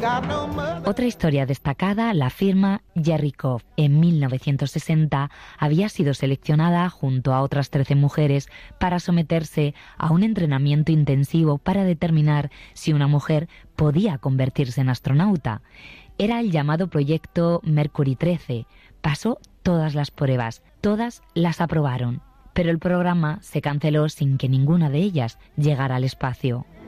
Otra historia destacada la firma Jerry Koff. En 1960 había sido seleccionada junto a otras 13 mujeres para someterse a un entrenamiento intensivo para determinar si una mujer podía convertirse en astronauta. Era el llamado proyecto Mercury 13. Pasó todas las pruebas, todas las aprobaron, pero el programa se canceló sin que ninguna de ellas llegara al espacio.